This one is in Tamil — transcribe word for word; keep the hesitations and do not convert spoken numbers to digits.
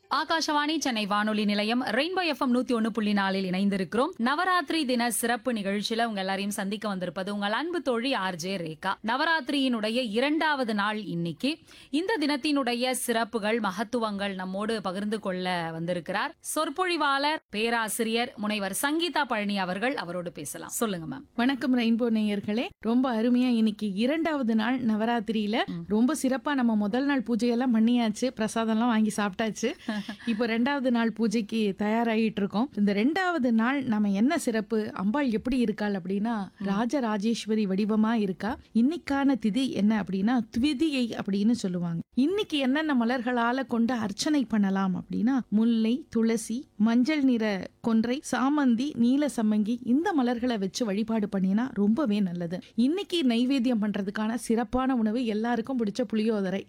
ஆகாஷவாணி சென்னை வானொலி நிலையம் ரெயின்போ எஃப்எம் நூத்தி ஒன்னு புள்ளி நாலில் இணைந்திருக்கிறோம். நவராத்திரி தின சிறப்பு நிகழ்ச்சியில உங்க எல்லாரையும் சந்திக்க வந்திருப்பது உங்கள் அன்பு தோழி ஆர் ஜே ரேகா. நவராத்திரியினுடைய இரண்டாவது நாள் இன்னைக்கு. இந்த தினத்தினுடைய சிறப்புகள், மகத்துவங்கள் நம்மோடு பகிர்ந்து கொள்ள வந்திருக்கிறார் சொற்பொழிவாளர் பேராசிரியர் முனைவர் சங்கீதா பழனி அவர்கள். அவரோடு பேசலாம். சொல்லுங்க மேம். வணக்கம் ரெயின்போ நேயர்களே. ரொம்ப அருமையா இன்னைக்கு இரண்டாவது நாள் நவராத்திரியில ரொம்ப சிறப்பா நம்ம முதல் நாள் பூஜையெல்லாம் பண்ணியாச்சு, பிரசாதம் எல்லாம் வாங்கி சாப்பிட்டாச்சு. இப்போ ரெண்டாவது நாள் பூஜைக்கு தயாராகிட்டு இருக்கோம். இந்த ரெண்டாவது நாள் நம்ம என்ன சிறப்பு, அம்பாள் எப்படி இருக்காள் அப்படின்னா ராஜராஜேஸ்வரி வடிவமா இருக்கா. இன்னைக்கான திதி என்ன அப்படின்னா துவிதியை அப்படின்னு சொல்லுவாங்க. இன்னைக்கு என்னென்ன மலர்களால கொண்டு அர்ச்சனை பண்ணலாம் அப்படின்னா முல்லை, துளசி, மஞ்சள் நிற கொன்றை, சாமந்தி, நீல சம்மங்கி இந்த மலர்களை வச்சு வழிபாடு பண்ணினா ரொம்பவே நல்லது. இன்னைக்கு நைவேத்தியம் பண்றதுக்கான சிறப்பான உணவு எல்லாருக்கும் பிடிச்ச புளியோதரை.